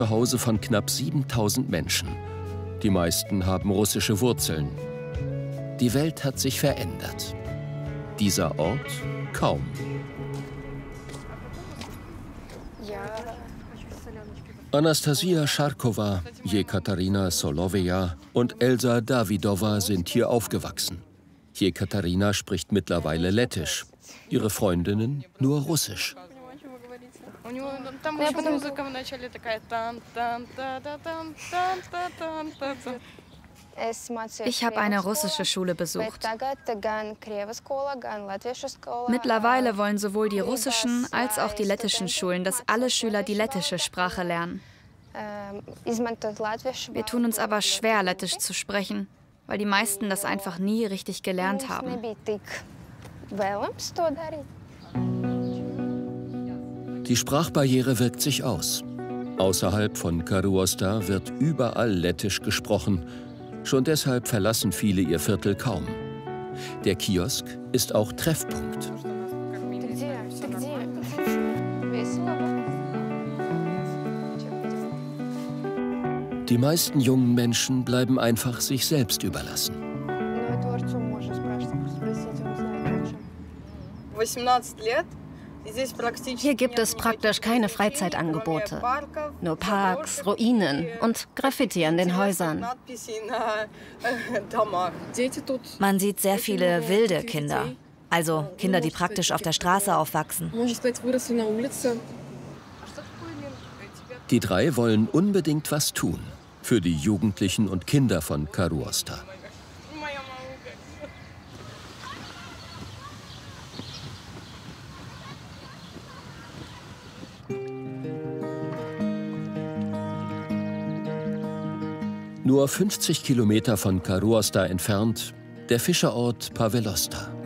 Zuhause von knapp 7000 Menschen. Die meisten haben russische Wurzeln. Die Welt hat sich verändert. Dieser Ort kaum. Anastasia Scharkowa, Jekaterina Soloveja und Elsa Davidova sind hier aufgewachsen. Jekaterina spricht mittlerweile Lettisch, ihre Freundinnen nur Russisch. Ich habe eine russische Schule besucht. Mittlerweile wollen sowohl die russischen als auch die lettischen Schulen, dass alle Schüler die lettische Sprache lernen. Wir tun uns aber schwer, Lettisch zu sprechen, weil die meisten das einfach nie richtig gelernt haben. Die Sprachbarriere wirkt sich aus. Außerhalb von Karuosta wird überall Lettisch gesprochen. Schon deshalb verlassen viele ihr Viertel kaum. Der Kiosk ist auch Treffpunkt. Die meisten jungen Menschen bleiben einfach sich selbst überlassen. Hier gibt es praktisch keine Freizeitangebote. Nur Parks, Ruinen und Graffiti an den Häusern. Man sieht sehr viele wilde Kinder. Also Kinder, die praktisch auf der Straße aufwachsen. Die drei wollen unbedingt was tun für die Jugendlichen und Kinder von Karuosta. Nur 50 Kilometer von Karuosta entfernt der Fischerort Pavelosta.